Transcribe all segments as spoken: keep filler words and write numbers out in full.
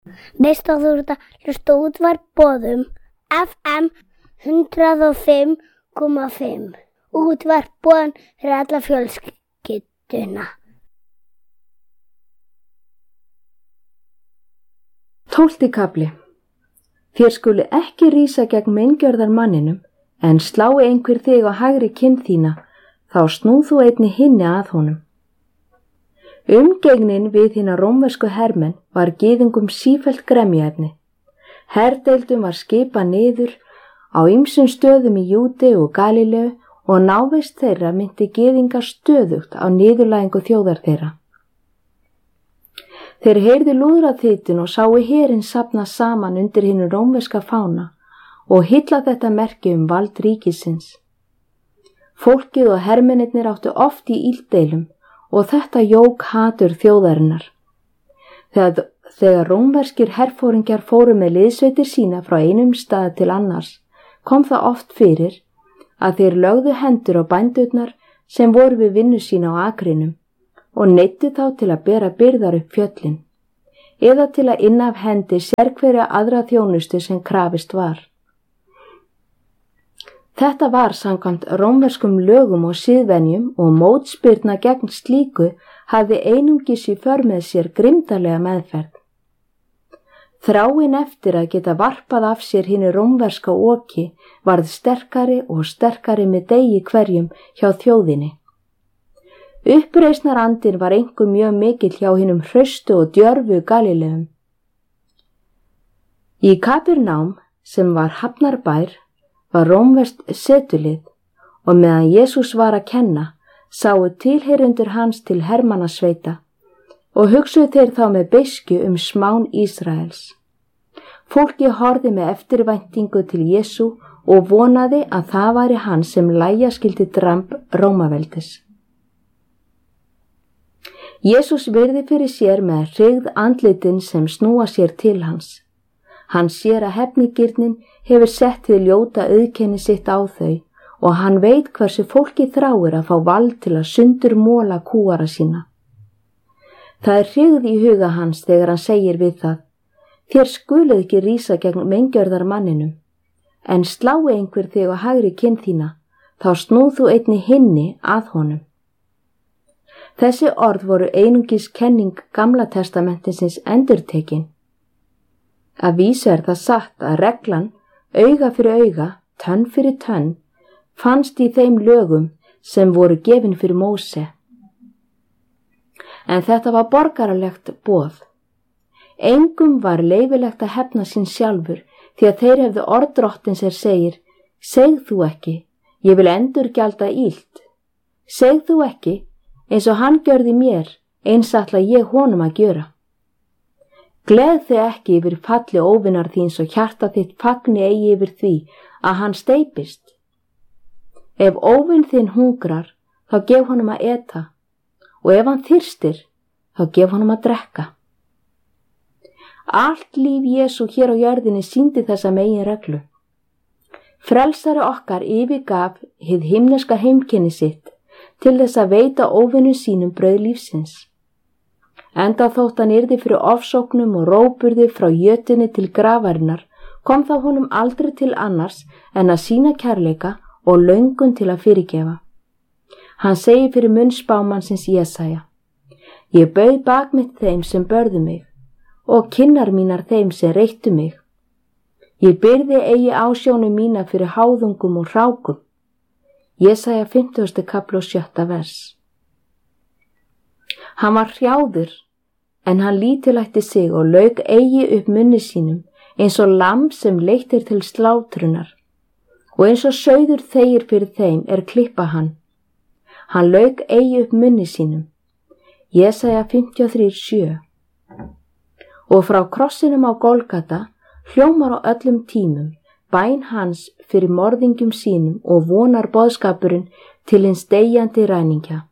Veistu að þú ert að hlusta á Útvarp Boðum F M hundrað og fimm komma fimm. Útvarp Boðum fyrir alla fjölskylduna. Tólfti kafli. Þér skuli ekki rísa gegn meingjörðar manninum, en slái einhver þig á hægri kinn þína, þá snúð þú einni hinni að honum. Umgengnin við hina rómversku hermenn var gyðingum sífellt gremjuefni. Herdeildum var skipað niður á ýmsum stöðum í Júdeu og Galíleu og návist þeirra myndi gyðingar stöðugt á niðurlægingu þjóðar þeirra. Þeir heyrðu lúðraþytinn og sáu herinn safna saman undir hinu rómverska fána og hylla þetta merki um vald ríkisins. Fólkið og hermennirnir áttu oft í illdeilum og þetta jók hatur þjóðarinnar. Þegar, þegar rómverskir herforingjar fóru með liðsveitir sína frá einum stað til annars, kom það oft fyrir að þeir lögðu hendur á bændurnar sem voru við vinnu sína á akrinum og neyddu þá til að bera byrðar upp fjöllin, eða til að inna af hendi sérhverja aðra þjónustu sem krafist var. Þetta var samkvæmt rómverskum lögum og siðvenjum og mótspyrna gegn slíku hafði einungis í för með sér grimmdarlega meðferð. Þráin eftir að geta varpað af sér hinu rómverska oki varð sterkari og sterkari með degi hverjum hjá þjóðinni. Uppreisnarandinn var einkum mjög mikill hjá hinum hraustu og djörfu Galíleum. Í Kapernám, sem var hafnarbær, var rómverskt setulið og meðan Jesús var að kenna, sáu tilheyrendur hans til hermannasveita og hugsuðu þeir þá með beiskju um smán Ísraels. Fólki horfði með eftirvæntingu til Jesú og vonaði að það væri hann sem lægja skyldi dramb Rómaveldis. Jesús virði fyrir sér með hryggð andlitin sem snúa sér til hans. Hann sér að hefnigirnin hefur sett við ljóta auðkenni sitt á þau og hann veit hversu fólki þráir að fá vald til að sundur móla kúara sína. Það er hryggð í huga hans þegar hann segir við það: Þér skuluð ekki rísa gegn meingjörðar manninum, en slái einhver þig á hægri kinn þína, þá snúð þú einni hinni að honum. Þessi orð voru einungis kenning Gamla testamentinsins endurtekin. Að vísu er það satt að reglan, auga fyrir auga, tönn fyrir tönn, fannst í þeim lögum sem voru gefin fyrir Móse. En þetta var borgaralegt boð. Engum var leyfilegt að hefna sín sjálfur, því að þeir hefðu orð drottins er segir: Segð þú ekki, ég vil endurgjalda illt. Segð þú ekki, eins og hann gjörði mér, eins ætla ég honum að gjöra. Gleð þig ekki yfir falli óvinar þíns og hjarta þitt fagni eigi yfir því að hann steypist. Ef óvin þinn hungrar, þá gef honum að eta, og ef hann þyrstir, þá gef honum að drekka. Allt líf Jesú hér á jörðinni sýndi þessa megin reglu. Frelsari okkar yfirgaf hið himneska heimkynni sitt til þess að veita óvinum sínum brauð lífsins. Enda þótt hann yrði fyrir ofsóknum og róburði frá jötunni til grafarinnar, kom það honum aldrei til annars en að sýna kærleika og löngun til að fyrirgefa. Hann segir fyrir munn spámannsins Jesaja: Ég bauð bak mitt þeim sem börðu mig og kinnar mínar þeim sem reittu mig. Ég byrði eigi ásjónu mína fyrir háðungum og hrákum. Jesaja fimmtugasti kafli og sjötta vers. Hann var hrjáður, en hann lítillætti sig og lauk eigi upp munni sínum, eins og lamb sem leitt er til slátrunar, og eins og sauður þegir fyrir þeim er klippa hann. Hann lauk eigi upp munni sínum. Jesaja fimmtíu og þrjú sjö. Og frá krossinum á Golgata hljómar á öllum tímum bæn hans fyrir morðingjum sínum og vonar boðskapurinn til hins deyjandi ræningja.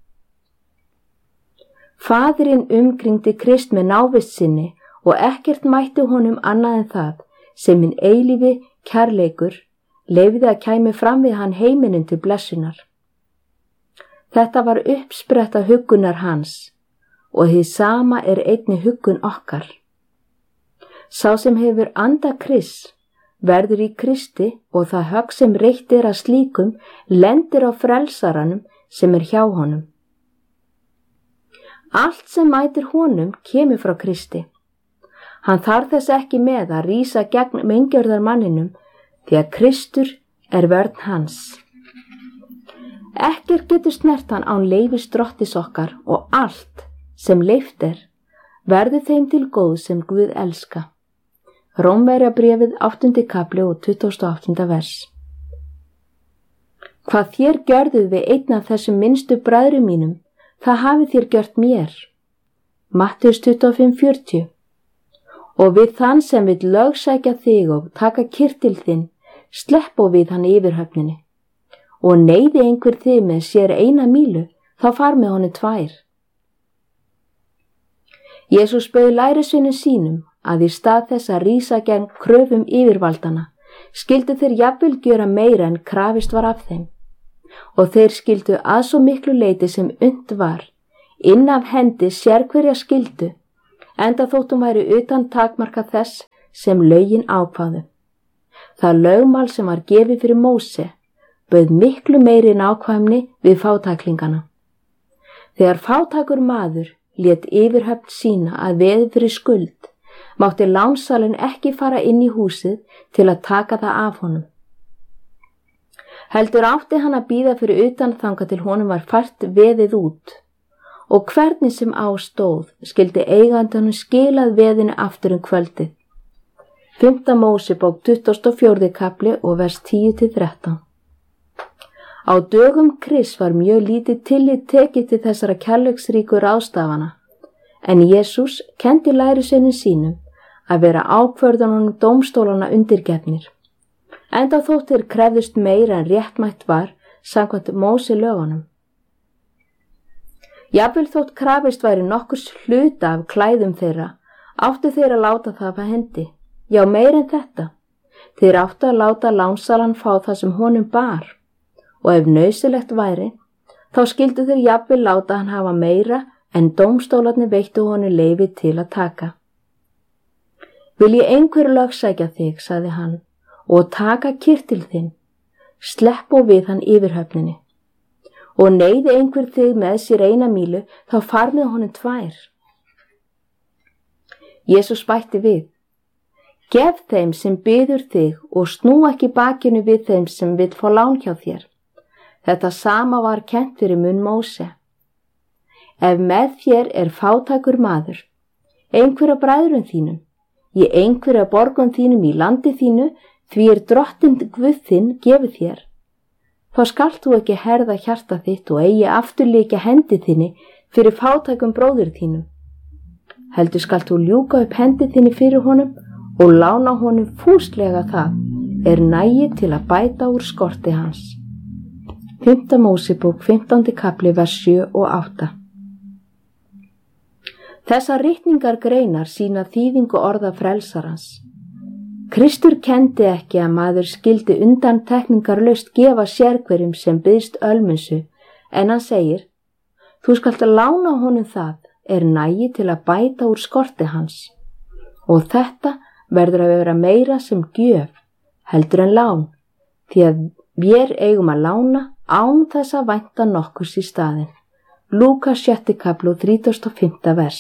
Faðirinn umkringdi Krist með návist sinni og ekkert mætti honum annað en það sem hinn eilífi kærleikur leyfði að kæmi fram við hann heiminin til blessunar. Þetta var uppspretta huggunar hans og hið sama er einni huggun okkar. Sá sem hefur anda Krists verður í Kristi og það högg sem reitt er að slíkum lendir á frelsaranum sem er hjá honum. Allt sem mætir honum kemur frá Kristi. Hann þarf þess ekki með að rísa gegn meingjörðarmanninum því að Kristur er vörn hans. Ekkert getur snert hann án leyfis Drottis okkar og allt sem leyft er verður þeim til góð sem Guð elska. Rómverjabréfið áttundi kapli og tuttugasta og áttunda vers. Hvað þér gjörðuð við einn af þessum minnstu bræðrum mínum, það hafið þér gjört mér. Mattheus tuttugu og fimm fjörutíu. Og við þann sem vill lögsækja þig og taka kyrtil þinn, sleppa við hann yfirhöfninni. Og neyði einhver þig með sér eina mílu, þá far með honum tvær. Jesús bauð lærisveinum sínum að í stað þess að rísa gegn kröfum yfirvaldana, skildu þeir jafnvel gjöra meira en krafist var af þeim. Og þeir skildu að svo miklu leyti sem unnt var, inn af hendi sérhverja skildu, enda þóttum væri utan takmarka þess sem lögin ákváðu. Það lögmál sem var gefið fyrir Móse bauð miklu meiri nákvæmni við fátæklingana. Þegar fátækur maður lét yfirhöfn sína að veði fyrir skuld, mátti lánsalinn ekki fara inn í húsið til að taka það af honum. Heldur átti hann að bíða fyrir utan þangað til honum var fært veðið út, og hvernig sem á stóð skildi eigandanum skilað veðinu aftur um kvöldið. Fimmta Mósebók tuttugasta og fjórði kapli og vers tíu til þrettán. Á dögum Krists var mjög lítið tillit tekið til þessara kærleiksríku ráðstafana, en Jesús kenndi lærisveinum sínum að vera ákvörðunum dómstólana undirgefnir, enda þótt þeir krefðust meira en réttmætt var samkvæmt Móse lögunum. Jafnvel þótt krafist væri nokkurs hluta af klæðum þeirra, áttu þeir að láta það af hendi. Já, meir en þetta. Þeir áttu að láta lánsalan fá það sem honum bar, og ef nauðsynlegt væri, þá skildu þeir jafnvel láta hann hafa meira en dómstólarnir veittu honum leyfi til að taka. Vil ég einhver lögsækja þig, sagði hann, og taka kyrtil þinn, slepp og við hann yfirhöfninni. Og neyði einhver þig með sér eina mílu, þá far með honum tvær. Jesús bætti við, gef þeim sem biður þig og snú ekki bakinu við þeim sem vill fá lán hjá þér. Þetta sama var kennt fyrir munn Móse. Ef með þér er fátækur maður, einhverja bræðrum þínum, í einhverja borgum þínum í landi þínu, því er Drottinn Guð þinn gefið þér, þá skalt þú ekki herða hjarta þitt og eigi afturlíkja hendi þinni fyrir fátækum bróður þínum. Heldur skalt þú ljúka upp hendi þinni fyrir honum og lána honum fúslega það, er nægi til að bæta úr skorti hans. Fimmta Mósebók, fimmtándi kapli, vers sjö og átta. Þessar ritningar greinar sína þýðingu orða frelsarans. Kristur kendi ekki að maður skildi undan tekningarlaust gefa sérhverjum sem byðst ölmunsu, en hann segir, þú skalt að lána honum það, er nægi til að bæta úr skorti hans. Og þetta verður að vera meira sem gjöf, heldur en lán, því að við eigum að lána án þess að vænta nokkurs í staðinn. Lúkas sjötti kapli og þrítugasta og fimmta vers.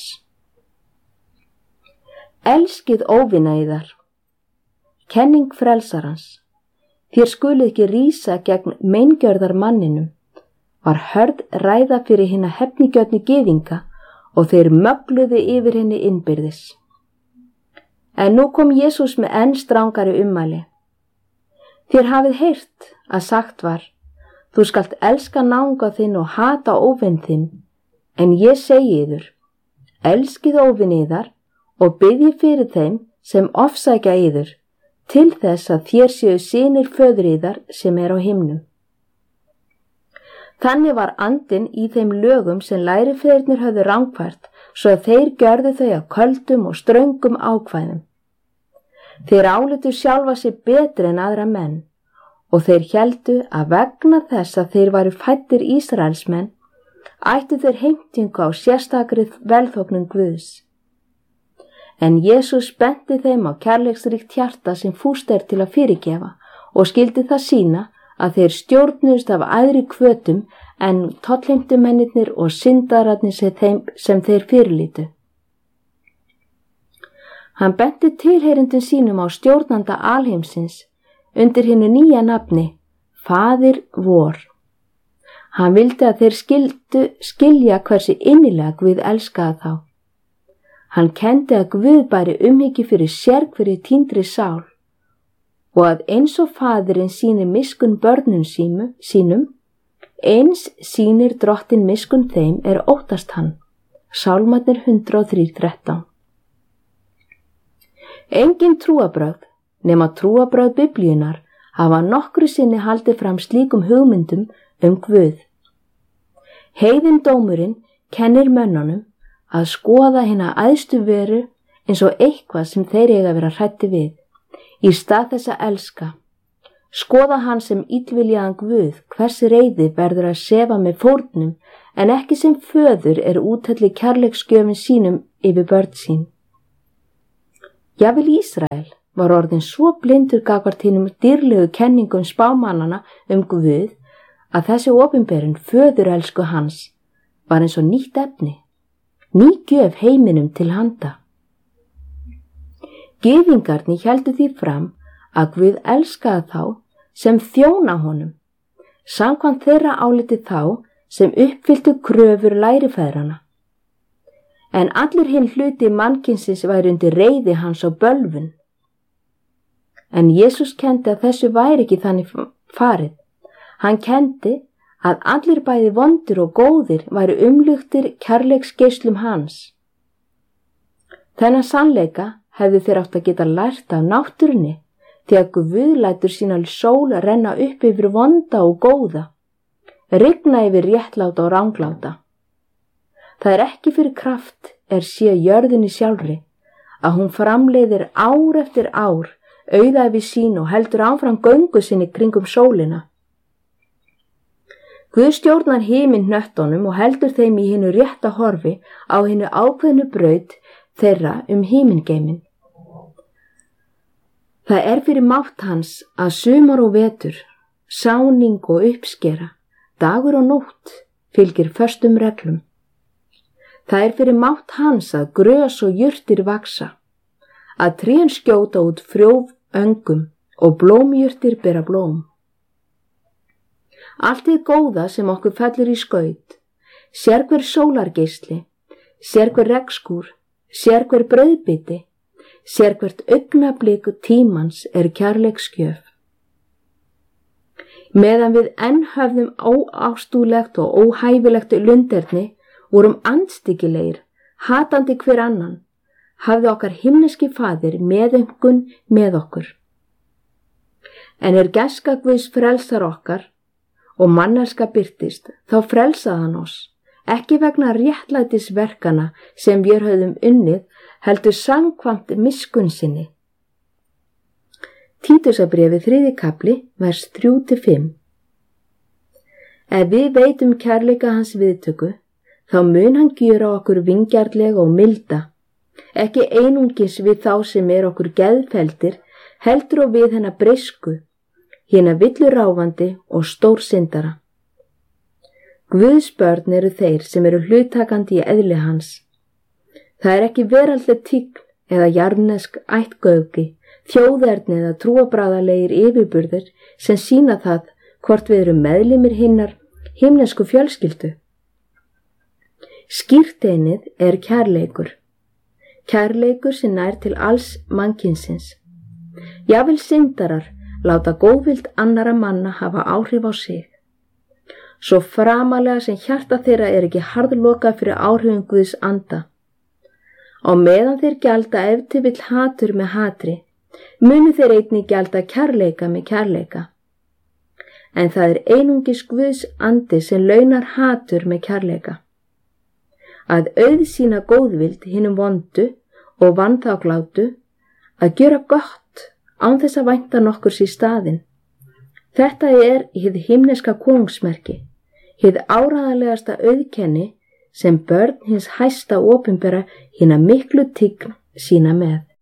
Elskið óvina yðar. Kenning frelsarans. Þér skuluð ekki rísa gegn meingjörðar manninum, var hörð ræða fyrir hina hefnigjörnu gyðinga og þeir mögluðu yfir henni innbyrðis. En nú kom Jesús með enn strangari ummæli. Þér hafið heyrt að sagt var, þú skalt elska náunga þinn og hata óvin þinn, en ég segi yður, elskið óvin yðar og biðjið fyrir þeim sem ofsækja yður, til þess að þér séu synir föður yðar sem er á himnum. Þannig var andinn í þeim lögum sem lærifeðurnir höfðu rangfært, svo að þeir gjörðu þau að köldum og ströngum ákvæðum. Þeir álitu sjálfa sig betri en aðra menn, og þeir héldu að vegna þess að þeir væru fæddir Ísraelsmenn, ættu þeir heimtingu á sérstakri velþóknun Guðs. En Jesús benti þeim á kærleiksríkt hjarta sem fúst er til að fyrirgefa og skildi það sína að þeir stjórnuðust af æðri hvötum en tollheimtumennirnir og syndararnir sem, þeim, sem þeir fyrirlítu. Hann benti tilheyrendum sínum á stjórnanda alheimsins undir hinu nýja nafni, Faðir vor. Hann vildi að þeir skildu, skilja hversu innilega Guð elskaði þá. Hann kendi að Guð bæri umhyggju fyrir sérhverri týndri sál og að eins og faðirinn sýnir miskunn börnum sínu, sínum, eins sýnir Drottinn miskunn þeim er óttast hann. Sálmarnir hundrað og þrír þrettán. Engin trúarbrögð nema trúarbrögð Biblíunnar hafa nokkru sinni haldið fram slíkum hugmyndum um Guð. Heiðinn dómurinn kennir mönnunum að skoða hina æðstu veru eins og eitthvað sem þeir eiga að vera hræddir við, í stað þess að elska. Skoða hann sem illviljaðan Guð, hvers reiði verður að sefa með fórnum, en ekki sem föður er úthelli kærleiksgjöfin sínum yfir börn sín. Jafnvel Ísrael var orðin svo blindur gagnvart hinum dýrlegu kenningum spámannana um Guð að þessi opinberun föðurelsku hans var eins og nýtt efni, ný gjöf heiminum til handa. Gyðingarnir héldu því fram að Guð elskaði þá sem þjóna honum, samkvæmt þeirra áliti þá sem uppfylltu kröfur lærifæðrana. En allur hinn hluti mannkynsins væri undir reiði hans og bölvun. En Jesús kendi að þessu væri ekki þannig farið. Hann kendi að allir bæði vondir og góðir væri umluktir kærleiksgeislum hans. Þennan sannleika hefðu þeir átt að geta lært af náttúrunni, því að Guð lætur sína sól að renna upp yfir vonda og góða, rigna yfir réttláta og rangláta. Það er ekki fyrir kraft er sé jörðinni sjálfri, að hún framleiðir ár eftir ár auðæfi sín og heldur áfram göngu sinni kringum sólina. Guð stjórnar himinn hnöttunum og heldur þeim í hinu rétta horfi á hinu ákveðnu braut þeirra um himingeiminn. Það er fyrir mátt hans að sumar og vetur, sáning og uppskera, dagur og nótt fylgir föstum reglum. Það er fyrir mátt hans að grös og jurtir vaksa, að trén skjóta út frjóf öngum og blómjurtir bera blóm. Allt þið góða sem okkur fellur í skaut, sérhver sólargeisli, sérhver regnskúr, sérhver brauðbiti, sérhvert augnablik tímans er kærleiksgjöf. Meðan við enn höfðum óástúlegt og óhæfilegt lunderni, vorum andstyggilegir, hatandi hver annan, hafði okkar himneski faðir meðaumkun með okkur. En er gæska Guðs frelsar okkar og mannelska birtist, þá frelsaði hann oss, ekki vegna réttlætisverkana sem við höfðum unnið, heldur samkvæmt miskunn sinni. Títusarbréfið þriðji kafli, vers þrjú til fimm. Ef við veitum kærleika hans viðtöku, þá mun hann gjöra okkur vingjarnlega og milda, ekki einungis við þá sem er okkur geðfeldir, heldur og við hennar breysku, hina villuráfandi og stórsyndara. Guðs börn eru þeir sem eru hluttakandi í eðli hans. Það er ekki veraldleg tign eða jarnesk ættgöfgi, þjóðerni eða trúabræðalegir yfirburðir sem sína það hvort við erum meðlimir hinnar himnesku fjölskyldu. Skírteinið er kærleikur, kærleikur sem nær til alls mannkynsins. Jafnvel syndarar láta góðvild annara manna hafa áhrif á sig. Svo framalega sem hjarta þeirra er ekki harðlokað fyrir áhrifum Guðs anda. Og meðan þeir gjalda ef til vill hatur með hatri, munu þeir einnig gjalda kærleika með kærleika. En það er einungis Guðs andi sem launar hatur með kærleika. Að auðsýna góðvild hinum vondu og vanþáglátu, að gjöra gott án þess að vænta nokkurs í staðinn. Þetta er hið himneska konungsmerki, hið áræðanlegasta auðkenni sem börn hins hæsta opinbera hina miklu tign sína með.